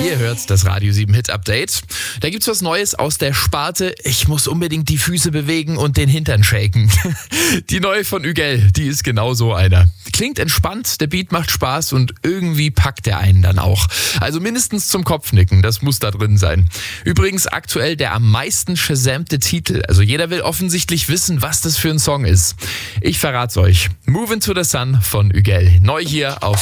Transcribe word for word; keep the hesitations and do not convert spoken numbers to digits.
Ihr hört das Radio sieben Hit Update. Da gibt's was Neues aus der Sparte. Ich muss unbedingt die Füße bewegen und den Hintern shaken. Die neue von Ügel, die ist genau so einer. Klingt entspannt, der Beat macht Spaß und irgendwie packt er einen dann auch. Also mindestens zum Kopfnicken, das muss da drin sein. Übrigens aktuell der am meisten shazammte Titel. Also jeder will offensichtlich wissen, was das für ein Song ist. Ich verrat's euch. Move Into the Sun von Ügel. Neu hier auf